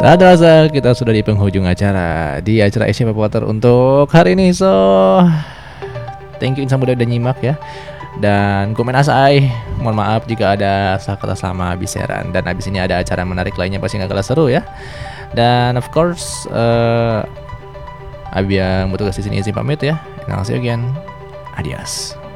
Ada rasa kita sudah di penghujung acara di acara Asian Pop Water untuk hari ini. So, thank you Insan Muda udah nyimak ya. Dan komen asai, mohon maaf jika ada salah kata sama biseran. Dan abis ini ada acara menarik lainnya pasti gak kalah seru ya. Dan of course Abi yang bertugas di sini izin pamit ya. And I'll see you again. Adios.